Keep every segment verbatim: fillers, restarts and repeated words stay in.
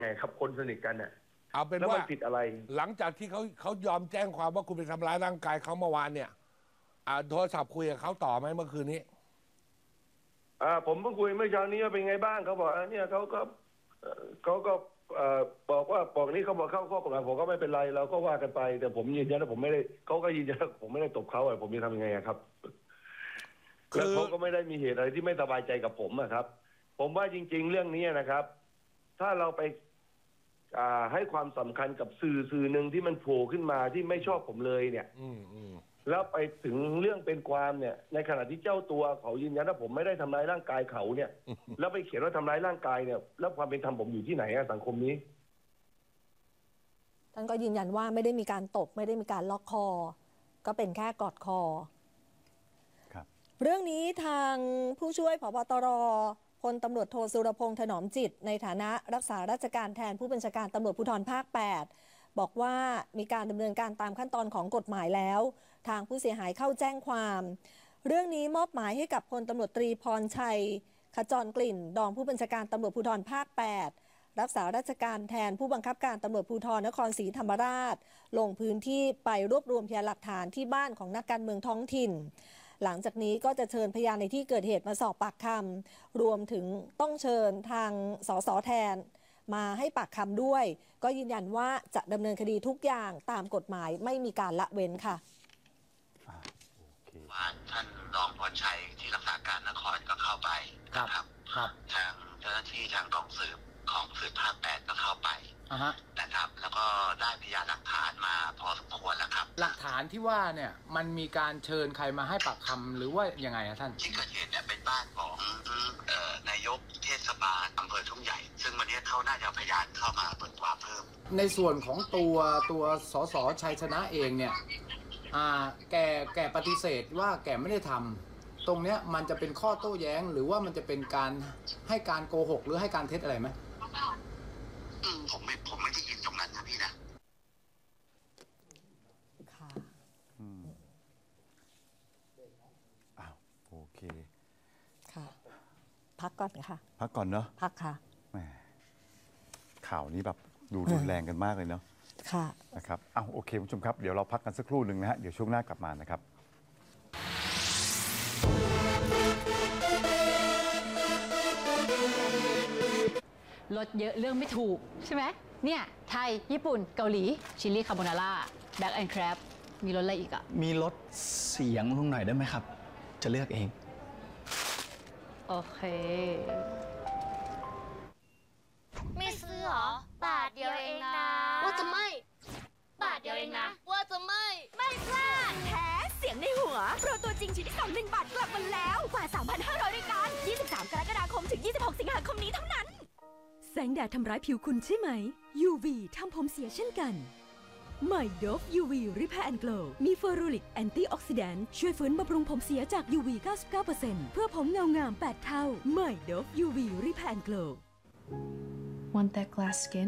ไงครับคนสนิทกันเนี่ยเอาเป็นว่าผิดอะไรหลังจากที่เขาเขายอมแจ้งความว่าคุณไปทำร้ายร่างกายเขาเมื่อวานเนี่ยอ่าโทรศัพท์คุยกับเขาต่อไหมเมื่อคืนนี้อ่าผมเพิ่งคุยเมื่อเช้านี้ว่าเป็นไงบ้างเขาบอกเนี่ยเขาก็เขาก็บอกว่าบอกนี้เขาบอกเข้าข้อกฎหมายผมก็ไม่เป็นไรเราก็ว่ากันไปแต่ผมยืนยันว่าผมไม่ได้เขาก็ยืนยันว่าผมไม่ได้ตบเขาอ่ะผมจะทำยังไงครับแล้วเขาก็ไม่ได้มีเหตุอะไรที่ไม่สบายใจกับผมอะครับผมว่าจริงๆเรื่องนี้นะครับถ้าเราไปให้ความสำคัญกับสื่อสื่อหนึ่งที่มันโผล่ขึ้นมาที่ไม่ชอบผมเลยเนี่ยแล้วไปถึงเรื่องเป็นความเนี่ยในขณะที่เจ้าตัวเขายืนยันว่าผมไม่ได้ทำร้ายร่างกายเขาเนี่ยแล้วไปเขียนว่าทำร้ายร่างกายเนี่ยแล้วความเป็นธรรมผมอยู่ที่ไหนอะสังคมนี้ท่านก็ยืนยันว่าไม่ได้มีการตบไม่ได้มีการล็อกคอก็เป็นแค่กอดคอครับเรื่องนี้ทางผู้ช่วยผบ.ตร.พลตำรวจโทสุรพงษ์ถนอมจิตในฐานะรักษาราชการแทนผู้บัญชาการตำรวจภูธรภาคแปดบอกว่ามีการดำเนินการตามขั้นตอนของกฎหมายแล้วทางผู้เสียหายเข้าแจ้งความเรื่องนี้มอบหมายให้กับพลตำรวจตรีพรชัยขจรกลิ่นรองผู้บัญชาการตำรวจภูธรภาคแปดรักษาราชการแทนผู้บังคับการตำรวจภูธรนครศรีธรรมราชลงพื้นที่ไปรวบรวมพยานหลักฐานที่บ้านของนักการเมืองท้องถิ่นหลังจากนี้ก็จะเชิญพยานในที่เกิดเหตุมาสอบปากคำรวมถึงต้องเชิญทางสสแทนมาให้ปากคำด้วยก็ยืนยันว่าจะดำเนินคดีทุกอย่างตามกฎหมายไม่มีการละเว้นค่ะว่าท่านรองพรชัยที่รักษาการนครก็เข้าไปนะครับทางเจ้าหน้าที่ทางกองสืบของสืบภาคแปดก็เข้าไปนะครับแล้วก็ได้พยานหลักฐานมาพอสมควรแล้วครับหลักฐานที่ว่าเนี่ยมันมีการเชิญใครมาให้ปากคำหรือว่ายังไงอะท่านที่เกิดเหตุเนี่ยเป็นบ้านของนายกเทศบาลอำเภอทุ่งใหญ่ซึ่งวันนี้เขาน่าจะพยานเข้ามาเปิดความเพิ่มในส่วนของตัวตัวสสชัยชนะเองเนี่ยอ่าแกแกปฏิเสธว่าแกไม่ได้ทำตรงเนี้ยมันจะเป็นข้อโต้แย้งหรือว่ามันจะเป็นการให้การโกหกหรือให้การเท็จอะไรไหมอืมผมไม่ผมไม่ได้ยินตรงนั้นนะพี่นะค่ะอืมอ้าวโอเคค่ะพักก่อนค่ะพักก่อนเนาะพักค่ะแหมข่าวนี้แบบดูรุนแรงกันมากเลยเนาะค่ะนะครับอ้าวโอเคคุณผู้ชมครับเดี๋ยวเราพักกันสักครู่หนึ่งนะฮะเดี๋ยวช่วงหน้ากลับมานะครับลดเยอะเรื่องไม่ถูกใช่ไหมเนี่ยไทยญี่ปุ่นเกาหลีชิลลี่คาโบนาร่าแบ็คแอนด์แครบมีรสอะไรอีกอ่ะมีรสเสียงลงหน่อยได้ไหมครับจะเลือกเองโอเคไม่ซื้อหรอบาทเดียวเองนะว่าจะไม่บาทเดียวเองนะว่าจะไม่ไม่พลาดแท้เสียงในหัวโปรตัวจริงชิ้นที่สองหนึ่งบาทกลับมาแล้วกว่า สามพันห้าร้อย รายการยี่สิบสามกรกฎาคมถึงยี่สิบหกสิงหาคมนี้เท่านั้นแสงแดดทำร้ายผิวคุณใช่ไหม ยู วี ทำผมเสียเช่นกันใหม่ โดฟ ยู วี Repair and Glow มีเฟอรูริกแอนตี้ออกซิแดนต์ช่วยฟื้นบำรุงผมเสียจาก ยู วี เก้าสิบเก้าเปอร์เซ็นต์ เพื่อผมเงางามแปดเท่าใหม่ โดฟ ยู วี Repair and Glow Want that glass skin?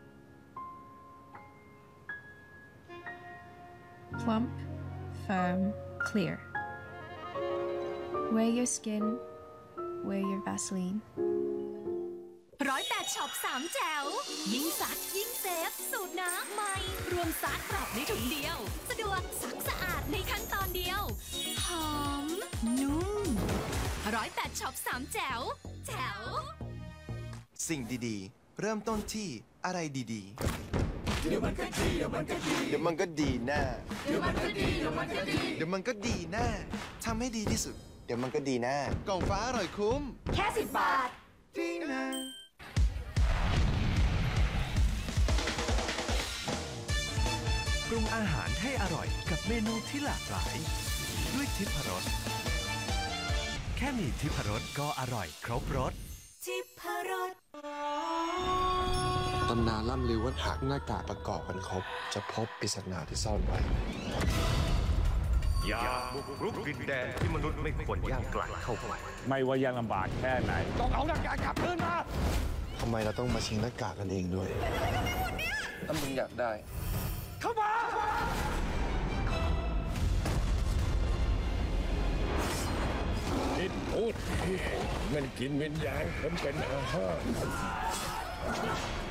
Plump, firm, clear. Wear your skin, wear your Vaseline. ร้อยแปดช็อปสามแจ๋วยิ่งซักยิ่งเซฟสูตรน้ำใหม่รวมซักกรอบในถุงเดียวสะดวกซักสะอาดในขั้นตอนเดียวหอมนุ่มร้อยแปดช็อปสามแจ๋วแจ๋วสิ่งดีๆเริ่มต้นที่อะไรดีๆเดี๋ยวมันก็ดีเดี๋ยวมันก็ดีเดี๋ยวมันก็ดีแน่เดี๋ยวมันก็ดีเดี๋ยวมันก็ดีเดี๋ยวมันก็ดีแน่ทำให้ดีที่สุดเดี๋ยวมันก็ดีแน่กล่องฟ้าอร่อยคุ้มแค่สิบบาทดีนะปรุงอาหารให้อร่อยกับเมนูที่หลากหลายด้วยทิพรสแค่มีทิพรสก็อร่อยครบรสทิพรสตำนานล่ำลือว่าหากหน้ากากประกอบกันครบจะพบปริศนาที่ซ่อนไว้อย่าบุกรุกดินแดนที่มนุษย์ไม่ควรย่างไกลเข้าไปไม่ว่ายากลำบากแค่ไหนต้องเอาหน้ากากกลับคืนมาทำไมเราต้องมาชิงหน้ากากกันเองด้วยถ้ามึงอยากได้เข้ามานิดพูดมันกินวิญญาณผมเป็นอาหาร